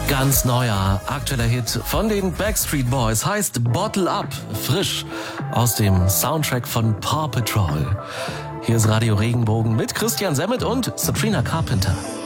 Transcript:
Ganz neuer, aktueller Hit von den Backstreet Boys heißt Bottle Up, frisch aus dem Soundtrack von Paw Patrol. Hier ist Radio Regenbogen mit Christian Semmet und Sabrina Carpenter.